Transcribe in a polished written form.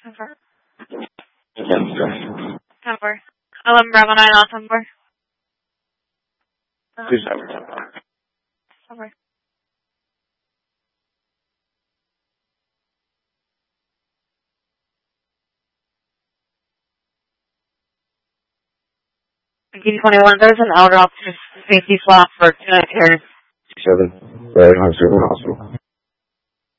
Cover. Yes, Cover. 11 Bravo 9 off number. 27. Cover. D21, there's an elder officer safety slot for 2 night here. 7. Right, Hospital.